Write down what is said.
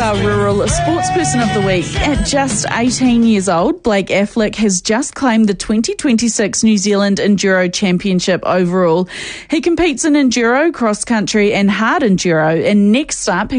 our Rural Sportsperson of the Week. At just 18 years old, Blake Affleck has just claimed the 2026 New Zealand Enduro Championship overall. He competes in enduro, cross-country and hard enduro, and next up